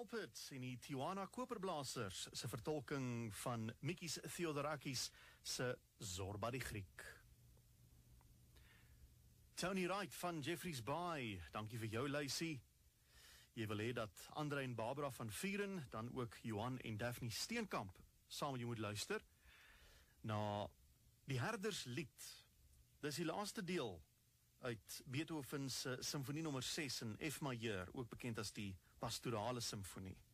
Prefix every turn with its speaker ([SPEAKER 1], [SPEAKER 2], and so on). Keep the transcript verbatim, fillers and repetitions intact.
[SPEAKER 1] Alpert en die Tijuana Koperblasers se vertolking van Mikis Theodorakis se Zorba die Griek. Tony Wright van Jeffreys Bay, dankie vir jou lysie. Jy wil hê dat Andre en Barbara van Vieren, dan ook Johan en Daphne Steenkamp saam met jou moet luister na die Herderslied. Dis die laaste deel uit Beethoven se Symfonie nommer ses in F majeur, ook bekend as die Pastorale Symfonie.